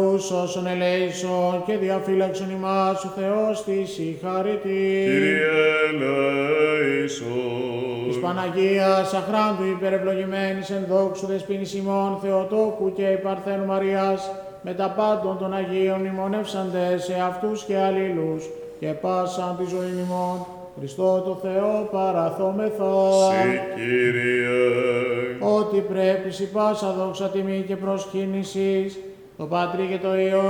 Όσων ελέησον και διαφύλαξον ημάς ο Θεός της η χαρητή. Κύριε ελέησον. Της Παναγίας αχράντου υπερευλογημένης εν δόξου δεσποίνης ημών Θεοτόκου και η Παρθένου Μαρίας, με τα πάντων των Αγίων μνημονεύσαντες σε αυτούς και αλλήλους και πάσαν τη ζωή ημών. Χριστό το Θεό παραθόμεθα. Συ Κύριε. Ότι πρέπει σοι πάσα δόξα τιμή και προσκύνησης, το Πατρί και το Υιό